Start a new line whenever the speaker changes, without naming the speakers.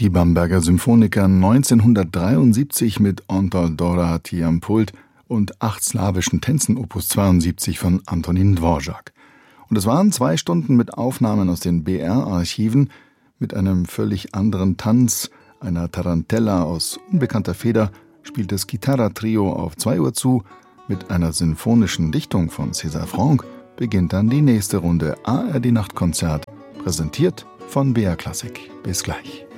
Die Bamberger Symphoniker 1973 mit Antal Doráty am Pult und 8 slawischen Tänzen Opus 72 von Antonín Dvořák. Und es waren 2 Stunden mit Aufnahmen aus den BR-Archiven, mit einem völlig anderen Tanz, einer Tarantella aus unbekannter Feder, spielt das Gitarra-Trio auf 2 Uhr zu. Mit einer sinfonischen Dichtung von César Franck beginnt dann die nächste Runde ARD Nachtkonzert, präsentiert von BR Klassik. Bis gleich.